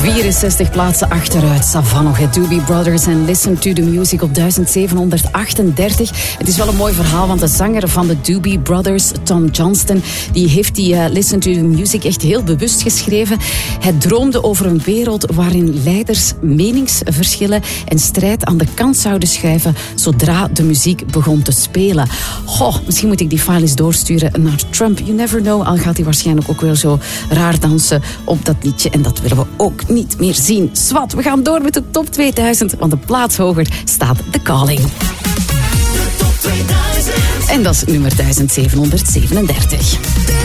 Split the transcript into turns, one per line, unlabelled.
64 plaatsen achteruit. Savannah, het Doobie Brothers en Listen to the Music op 1738. Het is wel een mooi verhaal, want de zanger van de Doobie Brothers, Tom Johnston, die heeft die Listen to the Music echt heel bewust geschreven. Hij droomde over een wereld waarin leiders meningsverschillen en strijd aan de kant zouden schuiven zodra de muziek begon te spelen. Goh, misschien moet ik die file eens doorsturen naar Trump. You never know, al gaat hij waarschijnlijk ook weer zo raar dansen op dat liedje. En dat willen we ook niet meer zien. Swat, we gaan door met de top 2000, want een plaats hoger staat The Calling.
De top 2000.
En dat is nummer 1737.